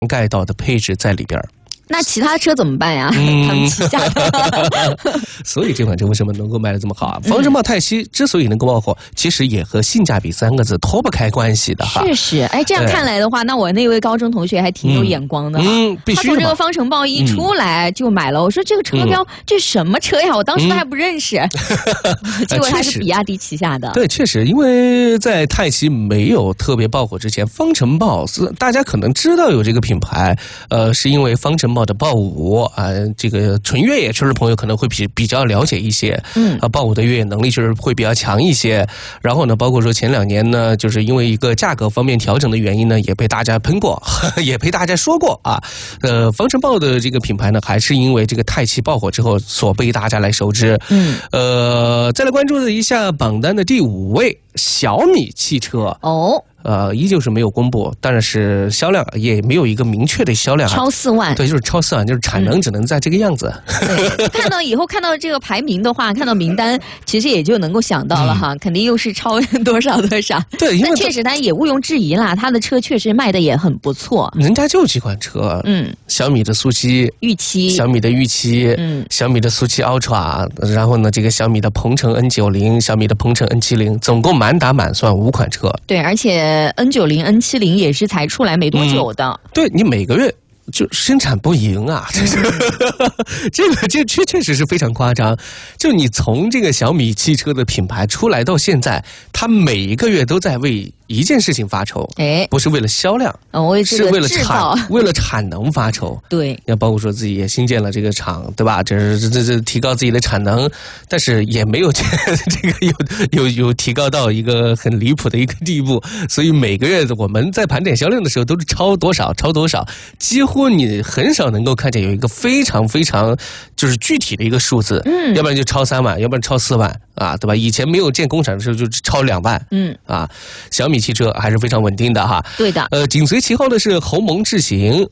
盖到的配置在里边。 那其他车怎么办呀？他们旗下的， 所以这款车为什么能够卖得这么好啊？方程豹泰熙之所以能够爆火，其实也和性价比3个字脱不开关系的哈。 确实，哎，这样看来的话，那我那位高中同学还挺有眼光的。 必须的。 他从这个方程豹一出来就买了，我说这个车标这什么车呀？我当时都还不认识，结果它是比亚迪旗下的。 对，确实，因为在泰熙没有特别爆火之前，方程豹大家可能知道有这个品牌，是因为方程豹的豹5啊，这个纯越野车的朋友可能会比较了解一些，豹5的越野能力就是会比较强一些。然后呢，包括说前2年呢，就是因为一个价格方面调整的原因呢，也被大家喷过，也被大家说过啊。方程豹的这个品牌呢，还是因为这个泰熙爆火之后所被大家来熟知。再来关注一下榜单的第5位，小米汽车哦。依旧是没有公布，但是销量也没有一个明确的销量， 超4万。 对，就是超4万，就是产能只能在这个样子。 对，看到以后看到这个排名的话，看到名单，其实也就能够想到了哈，肯定又是超多少多少。 对，因为确实它也毋庸置疑啦，它的车确实卖的也很不错。 人家就几款车，小米的速7、 御7、 小米的御7，小米的速7 Ultra， 然后呢，这个小米的鹏程 N90、小米的鹏程 N70， 总共满打满算5款车。 对，而且N90、N70也是才出来没多久的。 对，你每个月就生产不赢啊，这确实是非常夸张。就你从这个小米汽车的品牌出来到现在，它每一个月都在为一件事情发愁，不是为了销量，是为了产能发愁。对，要包括说自己也新建了这个厂，对吧？这提高自己的产能，但是也没有这个有提高到一个很离谱的一个地步。所以每个月我们在盘点销量的时候都是超多少，几乎你很少能够看见有一个非常非常就是具体的一个数字，要不然就超3万，要不然超4万啊，对吧？以前没有建工厂的时候就超2万，小米汽车还是非常稳定的哈。 对的。 紧随其后的是鸿蒙智行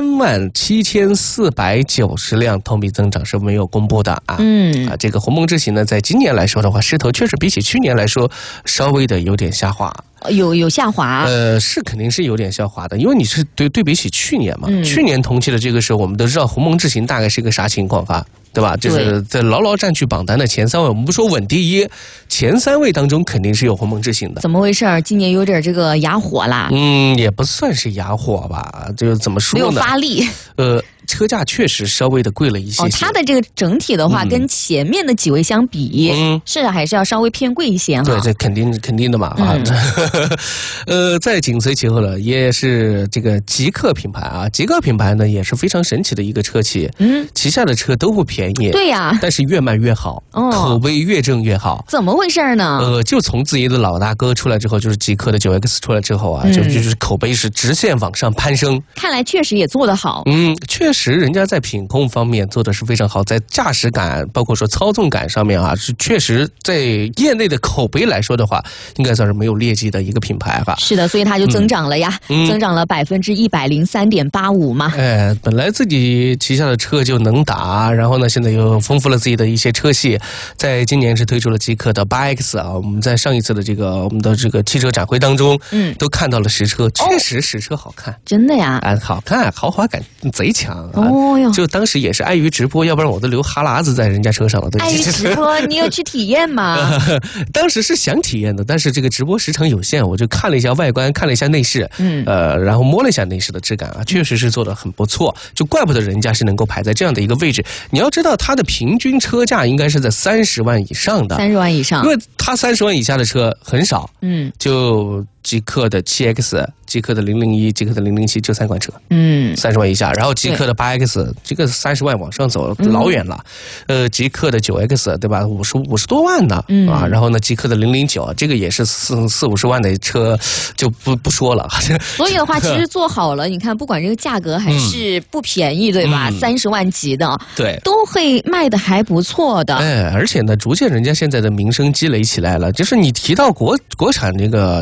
，37490辆，同比增长是没有公布的啊。这个鸿蒙智行呢，在今年来说的话，势头确实比起去年来说稍微的有点下滑。 有下滑， 是肯定是有点下滑的，因为你是对比起去年嘛，去年同期的这个时候，我们都知道鸿蒙智行大概是一个啥情况哈，对吧？就是在牢牢占据榜单的前3位，我们不说稳第一，前3位当中肯定是有鸿蒙智行的。 怎么回事？今年有点这个哑火啦？ 也不算是哑火吧，就是怎么说呢？ 没有发力。 车价确实稍微的贵了一些。 它的这个整体的话，跟前面的几位相比，是还是要稍微偏贵一些哈。 对，这肯定的嘛。再紧随其后了，也是这个极客品牌啊。极客品牌呢也是非常神奇的一个车企，旗下的车都不便宜。 对呀， 但是越卖越好，口碑越挣越好。 怎么回事呢？ 就从自己的老大哥出来之后，就是极客的9X 出来之后啊，就是口碑是直线往上攀升。 看来确实也做得好。 确实人家在品控方面做的是非常好，在驾驶感包括说操纵感上面啊，是确实在业内的口碑来说的话，应该算是没有劣迹的一个品牌哈。 是的，所以它就增长了呀，增长了103.85%嘛。 本来自己旗下的车就能打，然后呢，现在又丰富了自己的一些车系，在今年是推出了极客的8X 啊。我们在上一次的我们的这个汽车展会当中，都看到了实车，确实实车好看， 真的呀， 好看，豪华感贼强啊。就当时也是碍于直播，要不然我都流哈喇子在人家车上了。 碍于直播，你有去体验吗？ 当时是想体验的，但是这个直播时长有限，我就看了一下外观，看了一下内饰，然后摸了一下内饰的质感啊，确实是做得很不错，就怪不得人家是能够排在这样的一个位置。你要知道，它的平均车价应该是在30万以上的 ，30万以上， 因为它30万以下的车很少，就极客的7X、极客的001、极客的007这3款车，30万以下，然后极客的8X 这个30万往上走老远了，极客的9X 对吧，50多万呢，啊，然后呢极客的009这个也是40-50万的车，就不说了。 所以的话，其实做好了，你看不管这个价格还是不便宜，对吧？30万级的， 对， 都会卖的还不错的。 而且呢，逐渐人家现在的名声积累起来了，就是你提到国产这个新能源车。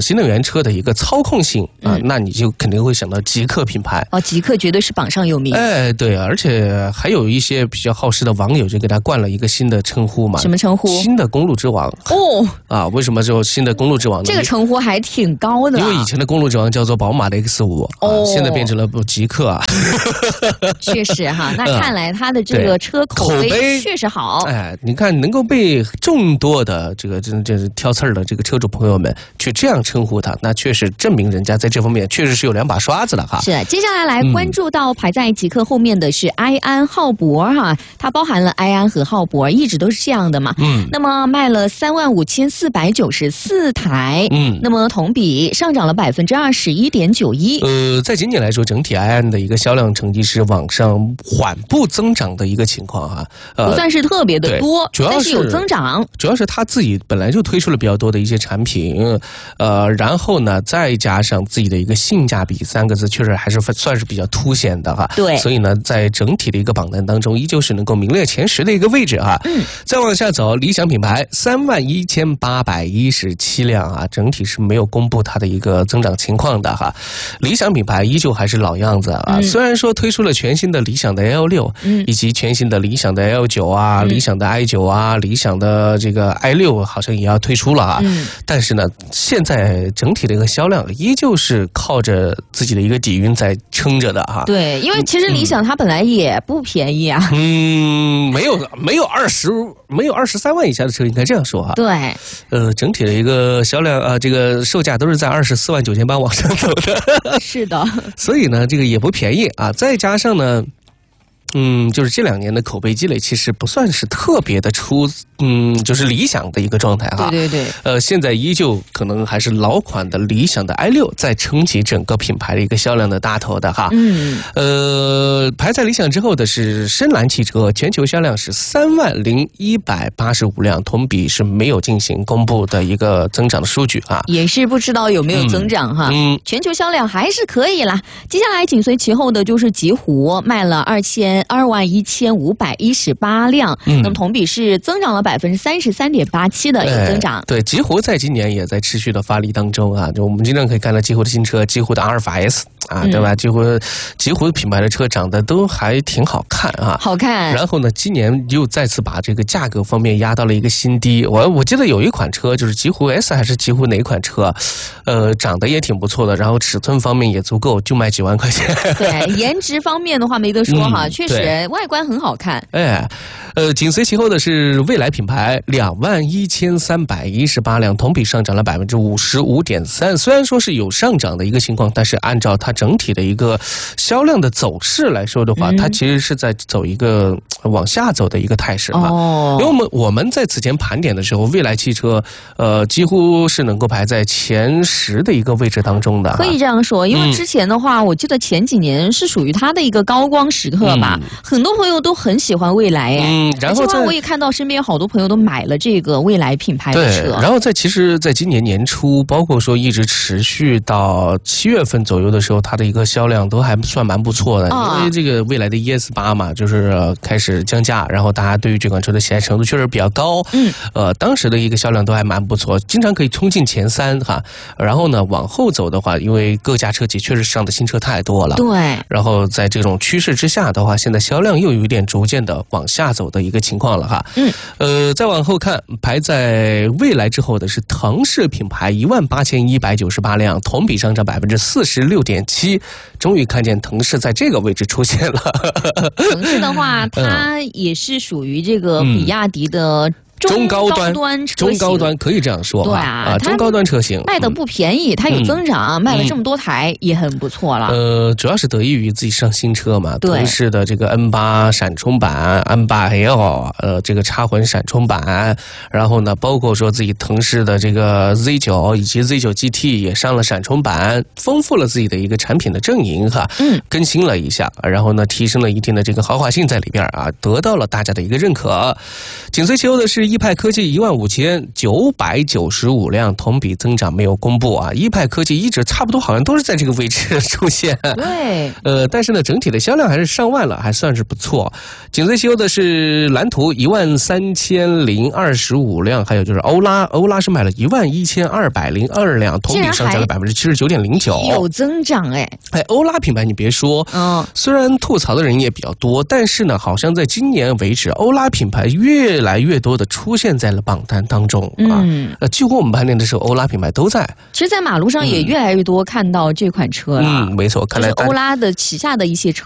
车的一个操控性啊，那你就肯定会想到极客品牌。 极客绝对是榜上有名。 对，而且还有一些比较好事的网友就给他冠了一个新的称呼嘛。 什么称呼？ 新的公路之王。为什么就新的公路之王呢？ 这个称呼还挺高的。 因为以前的公路之王叫做宝马的 X5，现在变成了极客啊。 确实哈，那看来他的这个车口碑确实好。 你看能够被众多的这挑刺儿的这个车主朋友们去这样称呼他，那确实证明人家在这方面确实是有2把刷子了哈。 是，接下来关注到排在极客后面的是埃安浩博哈，它包含了埃安和浩博，一直都是这样的嘛。那么卖了35494台，那么同比上涨了21.91%。 在今年来说，整体埃安的一个销量成绩是往上缓步增长的一个情况哈， 不算是特别的多，但是有增长。 主要是他自己本来就推出了比较多的一些产品，然后呢，再加上自己的一个性价比3个字，确实还是算是比较凸显的哈。 对， 所以呢，在整体的一个榜单当中，依旧是能够名列前10的一个位置哈。再往下走，理想品牌31817辆啊，整体是没有公布它的一个增长情况的哈。理想品牌依旧还是老样子啊，虽然说推出了全新的理想的 L6，以及全新的理想的 L9啊，理想的 i9啊，理想的这个 i6好像也要推出了啊。但是呢，现在整体的一个销量依旧是靠着自己的一个底蕴在撑着的哈。 对，因为其实理想它本来也不便宜啊。 没有23万以下的车，应该这样说哈。 对， 整体的一个销量这个售价都是在24万9800往上走的。 是的， 所以呢，这个也不便宜啊。再加上呢，就是这2年的口碑积累，其实不算是特别的就是理想的一个状态哈。 对。 现在依旧可能还是老款的理想的 i6在撑起整个品牌的一个销量的大头的哈。排在理想之后的是深蓝汽车，全球销量是30185辆，同比是没有进行公布的一个增长的数据啊。 也是不知道有没有增长哈。全球销量还是可以啦。接下来紧随其后的就是极狐，卖了21518辆，那么同比是增长了33.87%的一个增长。 对，极狐在今年也在持续的发力当中啊，就我们经常可以看到极狐的新车，极狐的阿尔法 S 啊，对吧？极狐品牌的车长得都还挺好看啊， 好看。 然后呢，今年又再次把这个价格方面压到了一个新低。我记得有一款车就是极狐 S 还是极狐哪一款车，长得也挺不错的，然后尺寸方面也足够，就卖几万块钱。 对，颜值方面的话没得说哈，确实外观很好看。 紧随其后的是蔚来品牌，21318辆，同比上涨了55.3%。虽然说是有上涨的一个情况，但是按照它整体的一个销量的走势来说的话，它其实是在走一个往下走的一个态势啊。因为我们在此前盘点的时候，蔚来汽车几乎是能够排在前10的一个位置当中的。 可以这样说，因为之前的话，我记得前几年是属于它的一个高光时刻吧，很多朋友都很喜欢蔚来然后我也看到身边有好多朋友都买了这个蔚来品牌的车。 对，然后其实在今年年初，包括说一直持续到7月份左右的时候，它的一个销量都还算蛮不错的。因为这个蔚来的 ES8嘛，就是开始降价，然后大家对于这款车的喜爱程度确实比较高。当时的一个销量都还蛮不错，经常可以冲进前3哈。然后呢，往后走的话，因为各家车企确实上的新车太多了。 对。 然后在这种趋势之下的话，现在销量又有一点逐渐的往下走的一个情况了哈。再往后看，排在蔚来之后的是腾势品牌18198辆，同比上涨46.7%，终于看见腾势在这个位置出现了。 腾势的话，它也是属于这个比亚迪的中高端可以这样说。 对啊， 中高端车型卖的不便宜，它有增长，卖了这么多台也很不错了。 主要是得益于自己上新车嘛，腾势的这个 N8 闪充版、N8L 这个插混闪充版，然后呢，包括说自己腾势的这个 Z9 以及 Z9 GT 也上了闪充版，丰富了自己的一个产品的阵营哈，更新了一下，然后呢，提升了一定的这个豪华性在里边啊，得到了大家的一个认可。紧随其后的是一派科技15995辆，同比增长没有公布啊。一派科技一直差不多好像都是在这个位置出现。 对， 但是呢，整体的销量还是上万了，还算是不错。紧随其后的是蓝图13025辆，还有就是欧拉是卖了11202辆，同比上涨了79.09%， 有增长哎。 欧拉品牌你别说，虽然吐槽的人也比较多，但是呢，好像在今年为止，欧拉品牌越来越多的出现在了榜单当中啊。几乎我们盘点的时候，欧拉品牌都在。 其实，在马路上也越来越多看到这款车了。 没错，看来就是欧拉的旗下的一些车。